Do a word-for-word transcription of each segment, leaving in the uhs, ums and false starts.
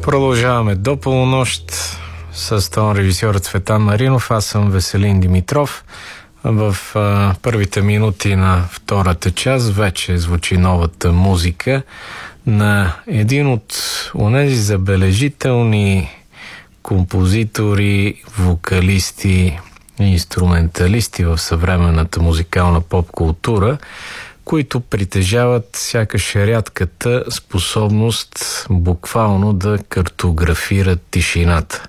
Продължаваме до полунощ с тон режисьор Цветан Маринов. Аз съм Веселин Димитров. В а, първите минути на втората част вече звучи новата музика на един от онези забележителни композитори, вокалисти и инструменталисти в съвременната музикална поп-култура, които притежават сякаш рядката способност буквално да картографират тишината.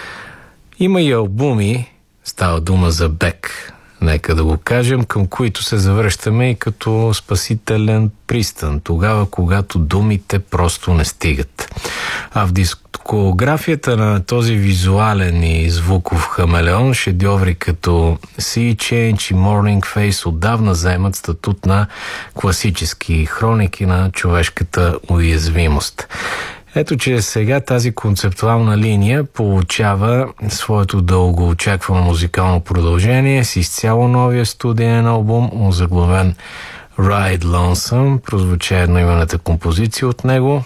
Има и албуми, става дума за Бек, нека да го кажем, към които се завръщаме и като спасителен пристан, тогава, когато думите просто не стигат. А в дискографията на този визуален и звуков хамелеон шедьоври като Sea Change и Morning Face отдавна заемат статут на класически хроники на човешката уязвимост. Ето, че сега тази концептуална линия получава своето дълго очаквано музикално продължение с изцяло новия студиен албум, озаглавен Ride Lonesome. Прозвуча едноименната композиция от него,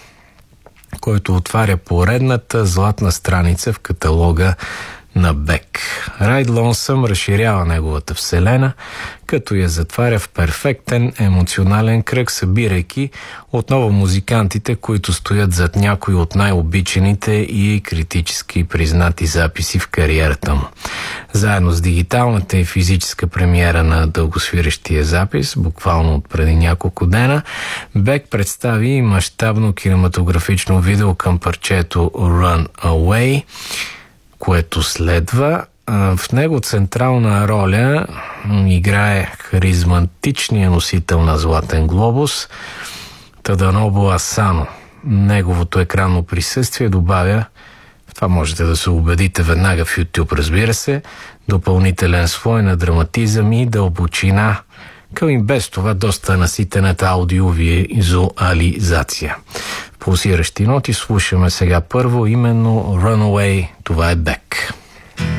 който отваря поредната златна страница в каталога на Бек. Ride Lonesome разширява неговата вселена, като я затваря в перфектен емоционален кръг, събирайки отново музикантите, които стоят зад някои от най-обичаните и критически признати записи в кариерата му. Заедно с дигиталната и физическа премиера на дългосвирещия запис, буквално от преди няколко дена, Бек представи мащабно кинематографично видео към парчето Run Away, което следва. В него централна роля играе харизматичният носител на Златен глобус Таданобу Асано. Неговото екранно присъствие добавя, това можете да се убедите веднага в YouTube, разбира се, допълнителен слой на драматизъм и дълбочина към и без това доста наситената аудиовизуализация. В пулсиращи ноти слушаме сега първо именно Runaway, това е Бек.